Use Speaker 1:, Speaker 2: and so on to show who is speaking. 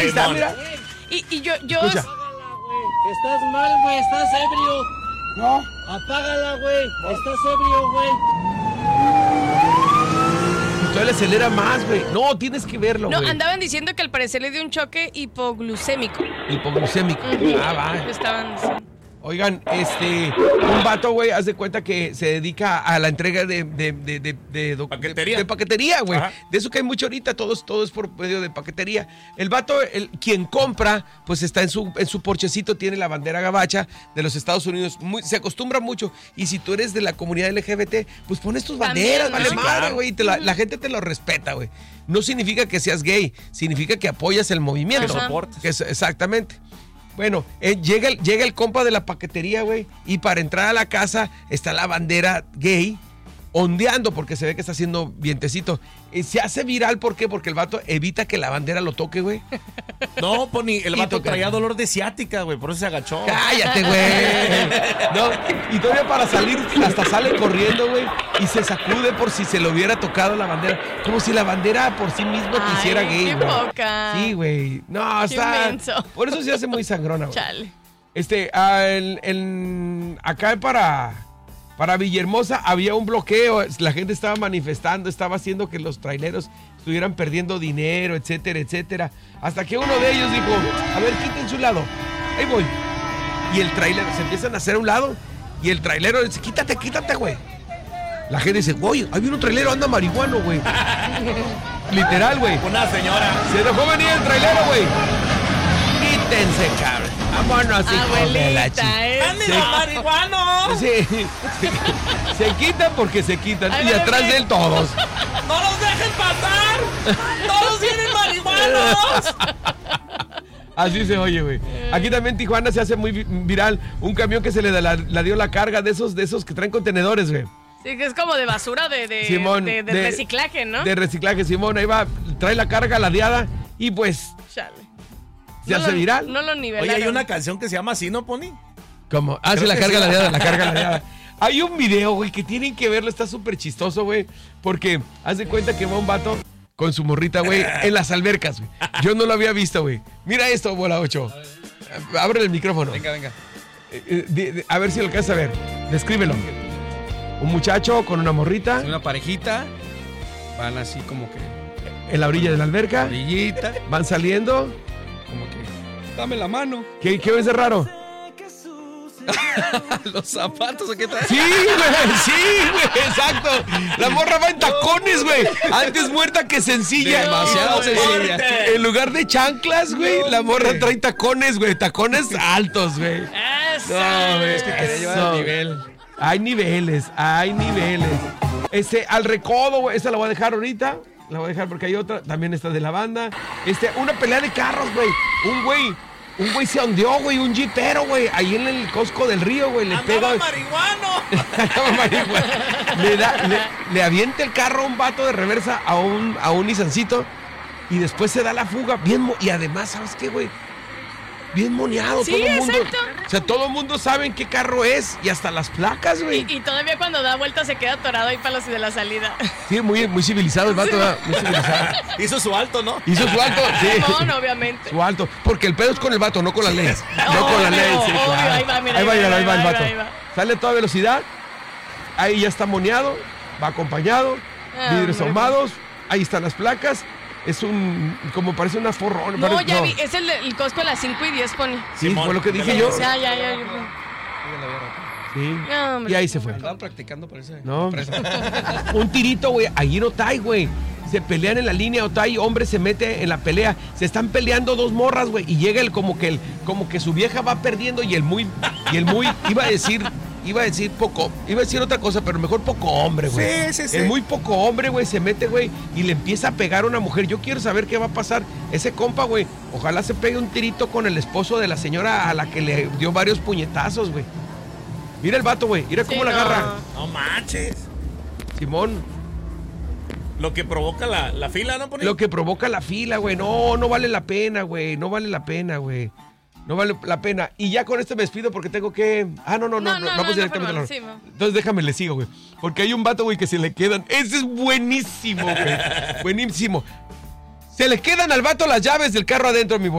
Speaker 1: Ahí está, mira.
Speaker 2: Y yo...
Speaker 1: Escucha.
Speaker 3: Apágala, güey. Estás mal, güey. Estás ebrio.
Speaker 1: No.
Speaker 3: Apágala, güey. Estás ebrio, güey.
Speaker 1: Todavía le acelera más, güey. No, tienes que verlo, güey.
Speaker 2: No, andaban diciendo que al parecer le dio un choque hipoglucémico.
Speaker 1: Hipoglucémico. Ah, va.
Speaker 2: Estaban diciendo.
Speaker 1: Oigan, un vato, güey, haz de cuenta que se dedica a la entrega de
Speaker 4: Paquetería.
Speaker 1: De paquetería, güey.
Speaker 4: Ajá.
Speaker 1: De eso que hay mucho ahorita, todo es por medio de paquetería. El vato, quien compra, pues está en su porchecito, tiene la bandera gabacha de los Estados Unidos. Se acostumbra mucho. Y si tú eres de la comunidad LGBT, pues pones tus banderas,
Speaker 2: También,
Speaker 1: vale
Speaker 2: ¿no?
Speaker 1: madre, güey. La gente te lo respeta, güey. No significa que seas gay, significa que apoyas el movimiento.
Speaker 2: Ajá.
Speaker 1: Exactamente. Bueno, llega el compa de la paquetería, güey, y para entrar a la casa está la bandera gay ondeando porque se ve que está haciendo vientecito. Se hace viral, ¿por qué? Porque el vato evita que la bandera lo toque, güey.
Speaker 4: No, Pony, el vato
Speaker 1: toca.
Speaker 4: traía dolor de ciática, güey, por eso se agachó.
Speaker 1: ¡Cállate, güey! No, y todavía para salir, hasta sale corriendo, güey, y se sacude por si se le hubiera tocado la bandera. Como si la bandera por sí misma te hiciera gay,
Speaker 2: qué
Speaker 1: güey.
Speaker 2: poca.
Speaker 1: Sí, güey. No,
Speaker 2: Qué
Speaker 1: está...
Speaker 2: menso.
Speaker 1: Por eso se hace muy sangrona, güey.
Speaker 2: Chale.
Speaker 1: Acá para Villahermosa había un bloqueo, la gente estaba manifestando, estaba haciendo que los traileros estuvieran perdiendo dinero, etcétera, etcétera. Hasta que uno de ellos dijo, a ver, quiten su lado, ahí voy. Y el trailero, se empiezan a hacer a un lado, y el trailero dice, quítate, güey. La gente dice, oye, hay un trailero, anda marihuano, güey. Literal, güey.
Speaker 4: Una señora.
Speaker 1: Se dejó venir el trailero, güey. Quítense, cabrón. Vámonos, hijos de la chica.
Speaker 4: ¡Anden los marihuanos!
Speaker 1: Sí. Se quitan porque se quitan.
Speaker 2: Ahí
Speaker 1: Y
Speaker 2: va,
Speaker 1: atrás
Speaker 2: bebé.
Speaker 1: de él todos.
Speaker 4: ¡No los dejen pasar! ¡Todos tienen marihuanos!
Speaker 1: Así se oye, güey. Aquí también en Tijuana se hace muy viral un camión que se le la dio la carga de esos que traen contenedores, güey.
Speaker 2: Sí, que es como de basura de
Speaker 1: Simón,
Speaker 2: de reciclaje, ¿no?
Speaker 1: De reciclaje, Simón. Ahí va, trae la carga ladeada y pues
Speaker 2: Chale.
Speaker 1: se hace viral.
Speaker 2: No lo nivelaron.
Speaker 4: Oye, hay una canción que se llama así, ¿no, Pony?
Speaker 1: ¿Cómo? Ah, sí,
Speaker 4: Creo
Speaker 1: la
Speaker 4: que
Speaker 1: carga
Speaker 4: sí.
Speaker 1: ladeada, la carga ladeada. Hay un video, güey, que tienen que verlo, está súper chistoso, güey. Porque haz de cuenta que va un vato con su morrita, güey, en las albercas, güey. Yo no lo había visto, güey. Mira esto, bola 8. Abre el micrófono.
Speaker 4: Venga.
Speaker 1: A ver si lo alcanzas a ver. Descríbelo. Un muchacho con una morrita
Speaker 5: Una parejita, van así como que
Speaker 1: en la orilla de la alberca.
Speaker 5: orillita,
Speaker 1: Van saliendo.
Speaker 5: como que dame la mano.
Speaker 1: ¿Qué ves de raro?
Speaker 5: Los zapatos, ¿o qué traes?
Speaker 1: Sí, güey, exacto. La morra va en tacones, güey. Antes muerta que sencilla.
Speaker 5: Demasiado sencilla.
Speaker 1: En lugar de chanclas, güey, la morra trae tacones, güey. Tacones altos, güey.
Speaker 2: Eso.
Speaker 1: No, güey,
Speaker 5: Es que quería llevar
Speaker 1: eso.
Speaker 5: el nivel.
Speaker 1: Hay niveles. Al recodo, güey. Esta la voy a dejar ahorita. La voy a dejar porque hay otra. También está de la banda. Una pelea de carros, güey. Un güey se ondeó, güey. Un jeepero, güey. Ahí en el Costco del Río, güey. Le pega.
Speaker 4: ¡Andaba marihuano!
Speaker 1: Andaba marihuana. Le avienta el carro a un vato de reversa a un Nissancito. Y después se da la fuga. Y además, ¿sabes qué, güey? Bien moneado.
Speaker 2: Sí,
Speaker 1: todo el mundo.
Speaker 2: exacto.
Speaker 1: O sea, todo el mundo sabe en qué carro es. Y hasta las placas, güey.
Speaker 2: Y todavía cuando da vuelta se queda atorado ahí para los de la salida.
Speaker 1: Sí, muy civilizado el vato, ¿verdad? Muy civilizado.
Speaker 4: Hizo su alto, ¿no?
Speaker 1: Hizo su alto, sí.
Speaker 2: No, obviamente.
Speaker 1: Su alto. Porque el pedo es con el vato, no con la ley. No con la ley, sí,
Speaker 2: obvio,
Speaker 1: claro.
Speaker 2: ahí va, mira,
Speaker 1: ahí va el vato.
Speaker 2: ahí va.
Speaker 1: Sale a toda velocidad. Ahí ya está moneado. Va acompañado. Vidrios
Speaker 2: hombre.
Speaker 1: ahumados. Ahí están las placas. Es como parece una forrón.
Speaker 2: No, ya vi, es el Costco a las 5 y 10, Pony.
Speaker 1: Sí,
Speaker 4: Simón,
Speaker 1: fue lo que dije yo.
Speaker 2: Ya.
Speaker 1: Sí.
Speaker 2: No, hombre.
Speaker 1: Y ahí se fue.
Speaker 5: Estaban practicando por ese.
Speaker 1: No.
Speaker 5: presa.
Speaker 1: Un tirito, güey. Allí en Otay, güey. Se pelean en la línea, Otay, hombre se mete en la pelea. Se están peleando dos morras, güey. Y llega como que su vieja va perdiendo y el muy, iba a decir otra cosa, pero mejor poco hombre, güey.
Speaker 4: Sí.
Speaker 1: El muy poco hombre, güey, se mete, güey, y le empieza a pegar a una mujer. Yo quiero saber qué va a pasar. Ese compa, güey, ojalá se pegue un tirito con el esposo de la señora a la que le dio varios puñetazos, güey. Mira el vato, güey. Mira cómo
Speaker 2: Sí,
Speaker 1: la agarra.
Speaker 4: No manches.
Speaker 1: Simón.
Speaker 4: Lo que provoca la fila, ¿no, Pony?
Speaker 1: Lo que provoca la fila, güey. No vale la pena, güey. No vale la pena, güey. No vale la pena. Y ya con esto me despido porque tengo que... No, vamos directamente a la...
Speaker 2: sí, no.
Speaker 1: Entonces déjame, le sigo, güey. Porque hay un vato, güey, que se le quedan... Ese es buenísimo, güey. Buenísimo. Se le quedan al vato las llaves del carro adentro, mi